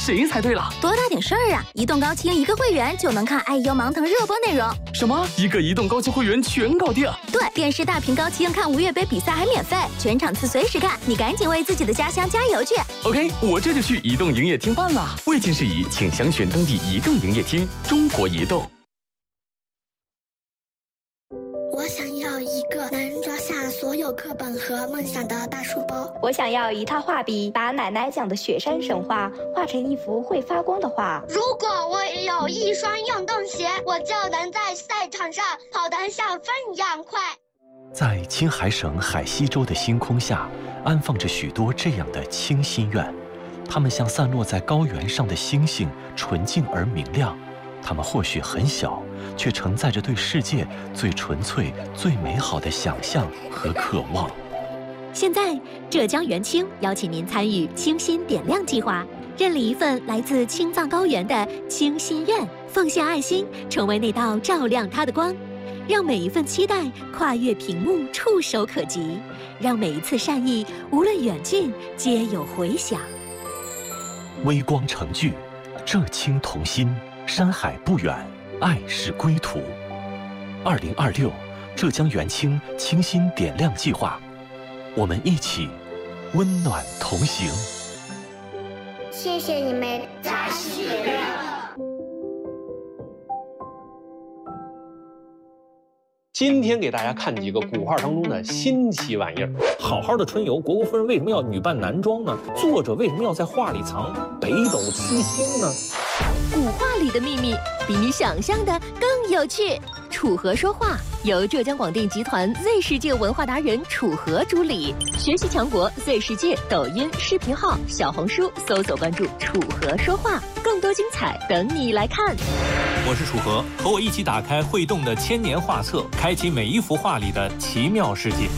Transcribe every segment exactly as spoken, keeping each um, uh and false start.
谁猜对了？ 多大点事儿啊！移动高清一个会员就能看 I U 芒腾热播内容。 什么？一个移动高清会员全搞定？ 对，电视大屏高清看无越杯比赛还免费，全场次随时看，你赶紧为自己的家乡加油去 ！OK， 我这就去移动营业厅办了。未经事宜，请详询当地移动营业厅。中国移动。 我想要一个能装下所有课本和梦想的大书包。 我想要一套画笔，把奶奶讲的雪山神话画成一幅会发光的画。 如果我有一双运动鞋，我就能在赛场上跑得像风一样快。 在青海省海西州的星空下，安放着许多这样的清心愿，它们像散落在高原上的星星，纯净而明亮。它们或许很小，却承载着对世界最纯粹、最美好的想象和渴望。 现在，浙江元清邀请您参与清心点亮计划，认领一份来自青藏高原的清心愿，奉献爱心，成为那道照亮它的光，让每一份期待跨越屏幕，触手可及，让每一次善意，无论远近，皆有回响。 微光成炬，浙青同心。山海不远，爱是归途。二零二六，浙江元清清心点亮计划，我们一起温暖同行。 谢谢你们，扎西点亮。 今天给大家看几个古画当中的新奇玩意儿。好好的春游，虢国夫人为什么要女扮男装呢？作者为什么要在画里藏北斗七星呢？ 古画里的秘密比你想象的更有趣。楚河说话由浙江广电集团 Z 世界文化达人楚河主理，学习强国 Z 世界抖音视频号、小红书搜索关注楚河说话，更多精彩等你来看。 我是楚河，和我一起打开会动的千年画册，开启每一幅画里的奇妙世界。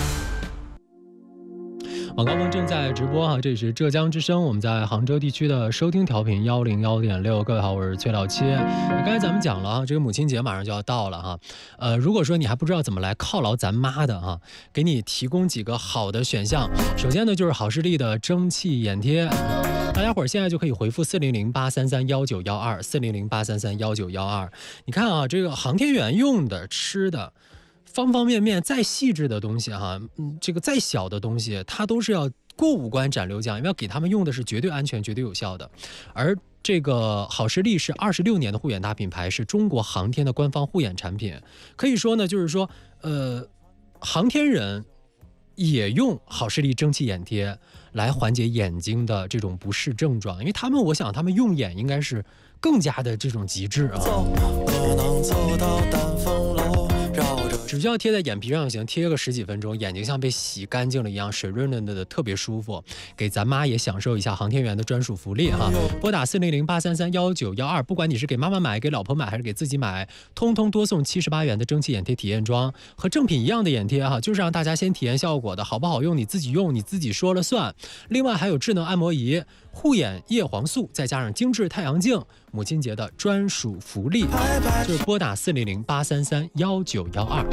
晚高峰正在直播哈，这里是浙江之声，我们在杭州地区的收听调频幺零幺点六。各位好，我是崔老七。刚才咱们讲了啊，这个母亲节马上就要到了哈，呃，如果说你还不知道怎么来犒劳咱妈的哈，给你提供几个好的选项。首先呢，就是好视力的蒸汽眼贴。大家伙儿现在就可以回复四零零八三三幺九幺二四零零八三三幺九幺二。你看啊，这个航天员用的、吃的。方方面面再细致的东西哈，嗯，这个再小的东西，它都是要过五关斩六将，因为要给他们用的是绝对安全、绝对有效的。而这个好视力是二十六年的护眼大品牌，是中国航天的官方护眼产品。可以说呢，就是说，呃，航天人也用好视力蒸汽眼贴来缓解眼睛的这种不适症状，因为他们，我想他们用眼应该是更加的这种极致啊。只需要贴在眼皮上就行，贴个十几分钟，眼睛像被洗干净了一样，水润润的，特别舒服。给咱妈也享受一下航天员的专属福利哈！拨打四零零八三三幺九幺二，不管你是给妈妈买、给老婆买还是给自己买，通通多送七十八元的蒸汽眼贴体验装，和正品一样的眼贴哈，就是让大家先体验效果的，好不好用你自己用，你自己说了算。另外还有智能按摩仪、护眼叶黄素，再加上精致太阳镜，母亲节的专属福利，就是拨打四零零八三三幺九幺二。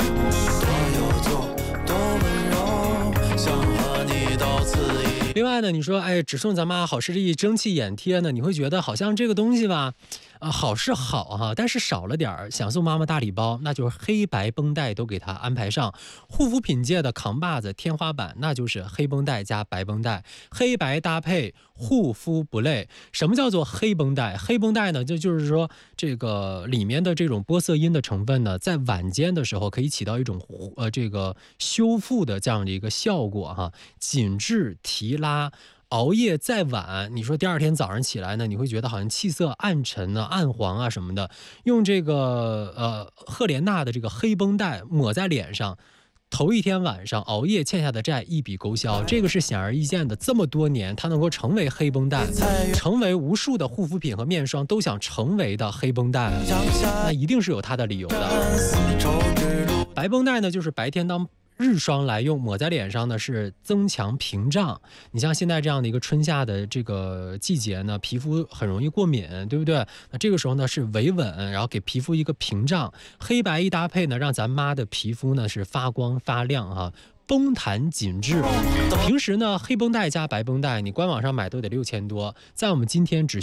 另外呢，你说哎，只送咱妈好视力蒸汽眼贴呢，你会觉得好像这个东西吧，啊、呃、好是好哈，但是少了点儿。想送妈妈大礼包，那就是黑白绷带都给她安排上。护肤品界的扛把子、天花板，那就是黑绷带加白绷带，黑白搭配，护肤不累。什么叫做黑绷带？黑绷带呢，就就是说这个里面的这种玻色因的成分呢，在晚间的时候可以起到一种呃这个修复的这样的一个效果哈，紧致提拉。熬夜再晚，你说第二天早上起来呢，你会觉得好像气色暗沉啊、暗黄啊什么的。用这个呃赫莲娜的这个黑绷带抹在脸上，头一天晚上熬夜欠下的债一笔勾销，这个是显而易见的。这么多年，它能够成为黑绷带，成为无数的护肤品和面霜都想成为的黑绷带，那一定是有它的理由的。白绷带呢，就是白天当日霜来用，抹在脸上呢是增强屏障。你像现在这样的一个春夏的这个季节呢，皮肤很容易过敏，对不对？那这个时候呢是维稳，然后给皮肤一个屏障。黑白一搭配呢，让咱妈的皮肤呢是发光发亮哈、啊。绷弹紧致。平时呢，黑绷带加白绷带，你官网上买都得六千多，在我们今天只